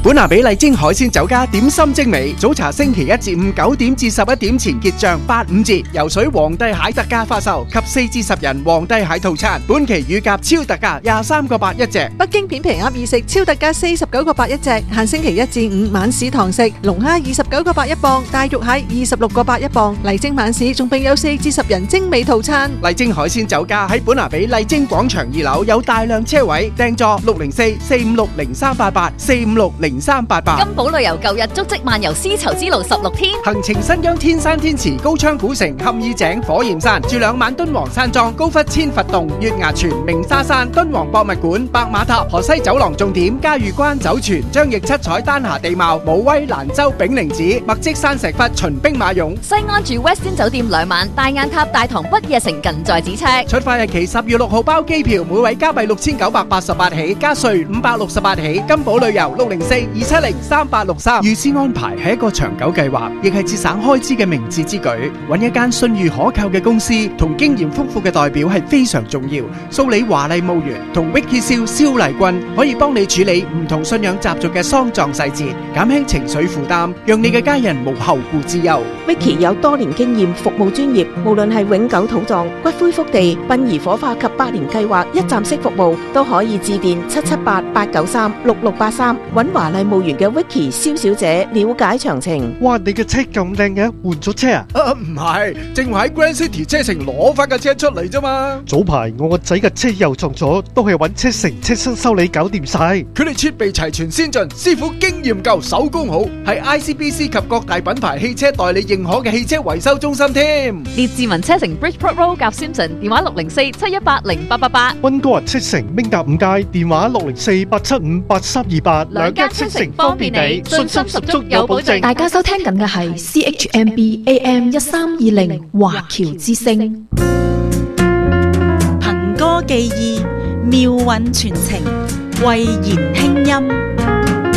本拿比麗晶海鮮酒家點心精美，早茶星期一至五9點至11點前結賬85折，游水皇帝蟹特價發售及4至10人皇帝蟹套餐，本期乳鴿超特價23個8一隻。 北京片皮鴨二食超特價49個8一隻，限星期一至五晚市堂食，龍蝦29個8一磅，大肉蟹26個8一磅。麗晶晚市仲並有4至10人精美套餐。 麗晶海鮮酒家喺本拿比麗晶廣場2樓有大量車位，訂座604-456-0388 456-0388。 金寶旅遊舊日足跡漫遊絲綢之路16天， 行程新疆天山天池、高昌古城、坎爾井、火焰山，住2晚敦煌山莊、高窟千佛洞、月牙泉、鳴沙山、敦煌博物館、白馬塔、河西走廊重點、嘉峪關酒泉、張掖七彩丹霞地貌、武威蘭州炳靈寺、墨跡山石窟、秦兵馬俑。 西安住 Westin 酒店2晚，大雁塔、大唐不夜城近在咫尺。 出發日期10月6號包機票，每位加幣6988起，加稅568起。金寶旅遊604-270-3863。預先安排係一個長久計劃，亦係節省開支嘅明智之舉。揾一間信譽可靠嘅公司同經驗豐富嘅代表係非常重要。蘇里華麗墓園同 Vicky 蕭麗君可以幫你處理唔同信仰習俗嘅喪葬細節，減輕情緒負擔，讓你嘅家人無後顧之憂。 Vicky 有多年經驗，服務專業，無論係永久土葬、骨灰福地、殯儀火化及百年計劃一站式服務，都可以致電778-893-6683揾華麗墓園嘅 Vicky 蕭小姐了解詳情。 哇！你嘅車咁靚嘅，換咗車啊？ 唔係，正話喺 Grand City 車城攞翻架車出嚟啫嘛。 早排我個仔嘅車又撞咗，都係揾車城車身修理搞掂晒。 佢哋設備齊全先進，師傅經驗夠，手工好，係 ICBC 及各大品牌汽車代理認可嘅汽車維修中心添。 列治文車城 Bridgeport Road 夾 Simpson，電話604-718-0888。 溫哥華車城明達5街，電話604-875-8328。 兩間車城方便你，信心十足有保證。 大家收聽緊嘅係 CHMB AM 1320華僑之聲。 憑歌寄意，妙韻傳情，慧言輕音。